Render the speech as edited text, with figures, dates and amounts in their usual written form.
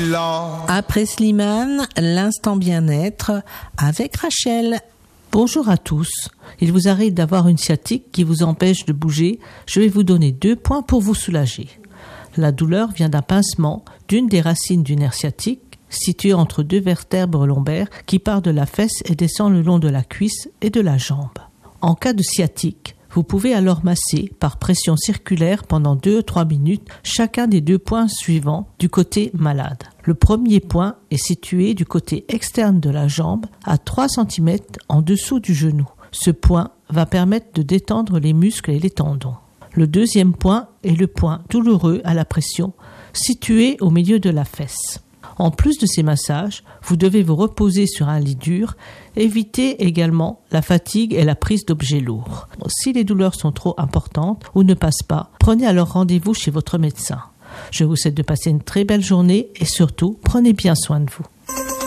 Après Slimane, l'instant bien-être avec Rachel. Bonjour à tous. Il vous arrive d'avoir une sciatique qui vous empêche de bouger. Je vais vous donner 2 points pour vous soulager. La douleur vient d'un pincement d'une des racines du nerf sciatique situé entre 2 vertèbres lombaires qui part de la fesse et descend le long de la cuisse et de la jambe. En cas de sciatique, vous pouvez alors masser par pression circulaire pendant 2-3 minutes chacun des 2 points suivants du côté malade. Le premier point est situé du côté externe de la jambe à 3 cm en dessous du genou. Ce point va permettre de détendre les muscles et les tendons. Le deuxième point est le point douloureux à la pression situé au milieu de la fesse. En plus de ces massages, vous devez vous reposer sur un lit dur. Évitez également la fatigue et la prise d'objets lourds. Si les douleurs sont trop importantes ou ne passent pas, prenez alors rendez-vous chez votre médecin. Je vous souhaite de passer une très belle journée et surtout, prenez bien soin de vous.